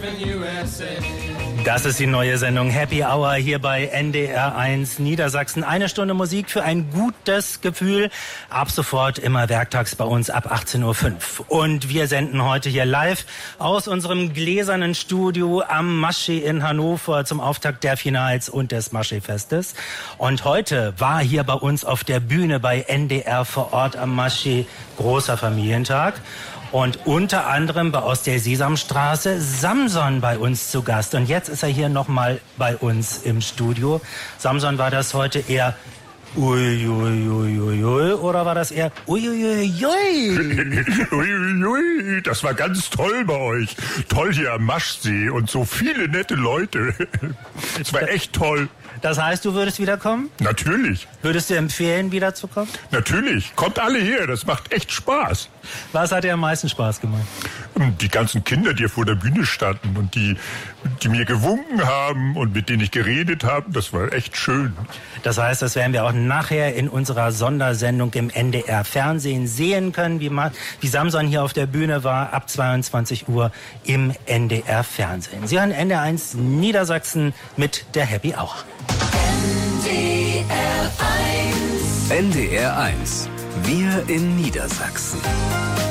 Das ist die neue Sendung Happy Hour hier bei NDR 1 Niedersachsen. Eine Stunde Musik für ein gutes Gefühl. Ab sofort immer werktags bei uns ab 18:05 Uhr. Und wir senden heute hier live aus unserem gläsernen Studio am Maschee in Hannover zum Auftakt der Finals und des Maschee-Festes. Und heute war hier bei uns auf der Bühne bei NDR vor Ort am Maschee großer Familientag. Und unter anderem aus der Sesamstraße Samson bei uns zu Gast. Und jetzt ist er hier nochmal bei uns im Studio. Samson, war das heute eher uiuiuiui oder war das eher uiuiuiui? Uiuiui, das war ganz toll bei euch. Toll hier am Maschsee und so viele nette Leute. Es war echt toll. Das heißt, du würdest wiederkommen? Natürlich. Würdest du empfehlen, wiederzukommen? Natürlich. Kommt alle her, das macht echt Spaß. Was hat dir am meisten Spaß gemacht? Die ganzen Kinder, die vor der Bühne standen und die mir gewunken haben und mit denen ich geredet habe, das war echt schön. Das heißt, das werden wir auch nachher in unserer Sondersendung im NDR Fernsehen sehen können, wie Samson hier auf der Bühne war, ab 22 Uhr im NDR Fernsehen. Sie hören NDR 1 Niedersachsen mit der Happy Hour. NDR 1. Wir in Niedersachsen.